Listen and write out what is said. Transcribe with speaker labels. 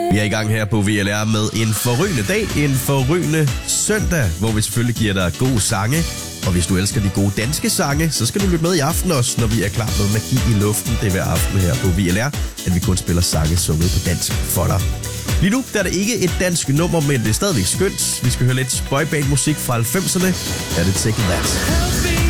Speaker 1: Vi er i gang her på VLR med en forrygende dag, en forrygende søndag, hvor vi selvfølgelig giver dig gode sange. Og hvis du elsker de gode danske sange, så skal du lytte med i aften også, når vi er klar med magi i luften. Det er hver aften her på VLR, at vi kun spiller sange sunget på dansk for dig. Lige nu der er det ikke et dansk nummer, men det er stadigvæk skønt. Vi skal høre lidt boyband musik fra 90'erne. Er det Take That?